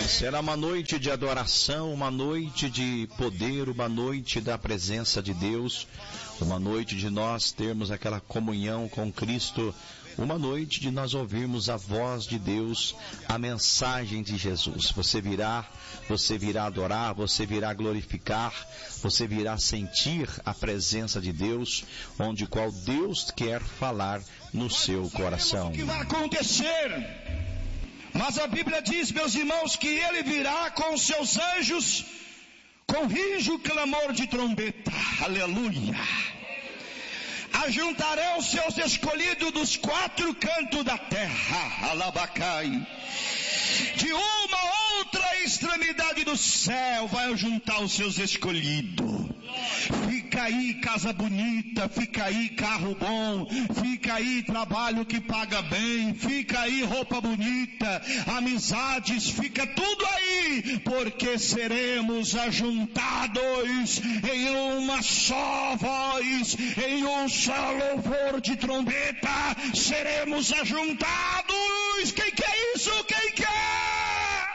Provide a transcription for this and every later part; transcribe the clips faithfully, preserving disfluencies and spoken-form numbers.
Será uma noite de adoração, uma noite de poder, uma noite da presença de Deus, uma noite de nós termos aquela comunhão com Cristo, uma noite de nós ouvirmos a voz de Deus, a mensagem de Jesus. Você virá, você virá adorar, você virá glorificar, você virá sentir a presença de Deus, onde qual Deus quer falar no seu coração. O que vai acontecer? Mas a Bíblia diz, meus irmãos, que Ele virá com os seus anjos, com rijo clamor de trombeta. Aleluia! Ajuntarão os seus escolhidos dos quatro cantos da terra. Alabacai. De uma outra extremidade do céu vai juntar os seus escolhidos. Fica aí casa bonita, fica aí carro bom, fica aí trabalho que paga bem, fica aí roupa bonita, amizades, fica tudo aí, porque seremos ajuntados em uma só voz, em um só louvor de trombeta, seremos ajuntados. Quem quer isso? Quem quer?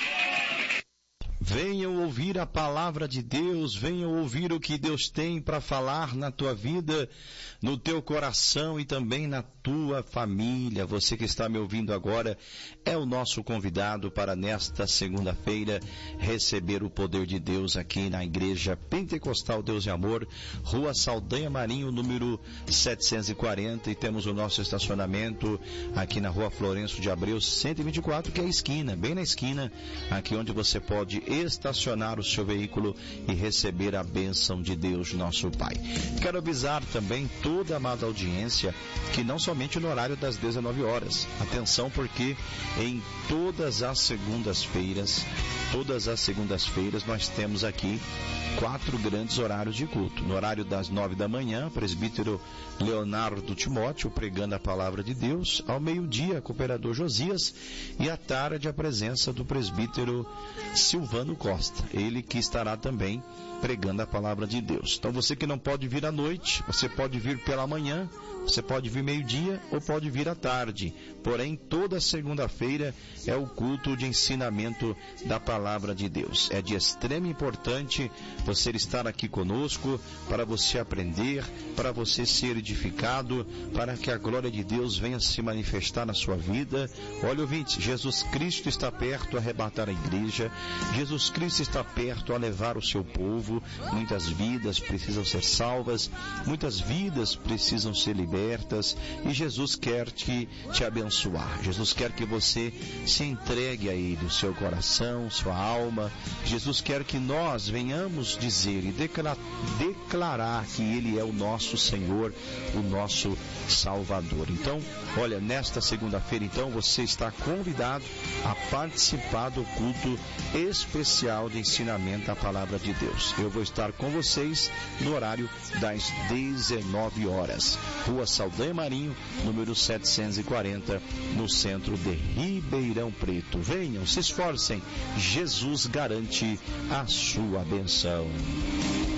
Venham ouvir a palavra de Deus, venham ouvir o que Deus tem para falar na tua vida, no teu coração e também na tua família. Você que está me ouvindo agora é o nosso convidado para nesta segunda-feira receber o poder de Deus aqui na Igreja Pentecostal Deus e Amor, Rua Saldanha Marinho, número setecentos e quarenta, e temos o nosso estacionamento aqui na Rua Florencio de Abreu cento e vinte e quatro, que é a esquina, bem na esquina, aqui onde você pode estacionar o seu veículo e receber a bênção de Deus, nosso Pai. Quero avisar também toda a amada audiência que não somente no horário das dezenove horas, atenção, porque em todas as segundas-feiras, todas as segundas-feiras nós temos aqui quatro grandes horários de culto. No horário das nove da manhã, presbítero Leonardo Timóteo pregando a palavra de Deus, ao meio-dia, cooperador Josias, e à tarde a presença do presbítero Silvano Costa, ele que estará também pregando a palavra de Deus. Então você que não pode vir à noite, você pode vir pela manhã, você pode vir meio-dia ou pode vir à tarde. Porém, toda segunda-feira é o culto de ensinamento da palavra de Deus. É de extrema importância você estar aqui conosco para você aprender, para você ser edificado, para que a glória de Deus venha se manifestar na sua vida. Olha, ouvinte, Jesus Cristo está perto a arrebatar a igreja, Jesus Cristo está perto a levar o seu povo. Muitas vidas precisam ser salvas, muitas vidas precisam ser libertas, e Jesus quer te, te abençoar. Jesus quer que você se entregue a Ele, o seu coração, sua alma. Jesus quer que nós venhamos dizer e declarar, declarar que Ele é o nosso Senhor, o nosso Salvador. Então, olha, nesta segunda-feira, então, você está convidado a participar do culto especial de ensinamento da palavra de Deus. Eu vou estar com vocês no horário das dezenove horas. Rua Saldanha Marinho, número setecentos e quarenta, no centro de Ribeirão Preto. Venham, se esforcem, Jesus garante a sua benção.